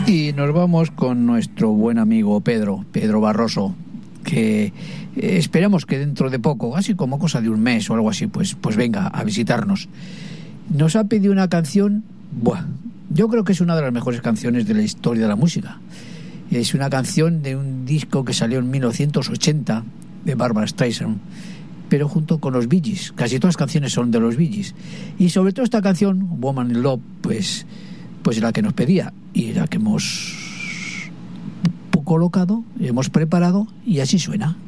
Y nos vamos con nuestro buen amigo Pedro Barroso, que esperamos que dentro de poco, así como cosa de un mes o algo así, pues venga a visitarnos. Nos ha pedido una canción, yo creo que es una de las mejores canciones de la historia de la música. Es una canción de un disco que salió en 1980 de Barbra Streisand, pero junto con los Bee Gees. Casi todas las canciones son de los Bee Gees. Y sobre todo esta canción, Woman in Love, pues la que nos pedía y la que hemos colocado, hemos preparado, y así suena.